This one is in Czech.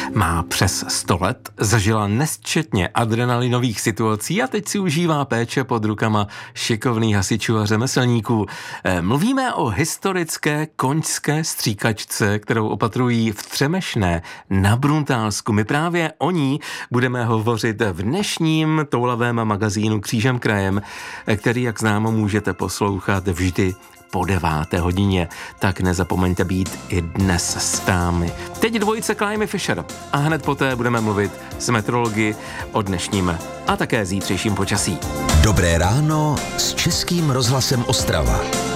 Má přes 100 let, zažila nesčetně adrenalinových situací a teď si užívá péče pod rukama šikovných hasičů a řemeslníků. Mluvíme o historické koňské stříkačce, kterou opatrují v Třemešné na Bruntálsku. My právě o ní budeme hovořit v dnešním toulavém magazínu Křížem krajem, který, jak známo, můžete poslouchat vždy po 9. hodině, tak nezapomeňte být i dnes s námi. Teď dvojice Climby Fisher a hned poté budeme mluvit s meteorology o dnešním a také zítřejším počasí. Dobré ráno s Českým rozhlasem Ostrava.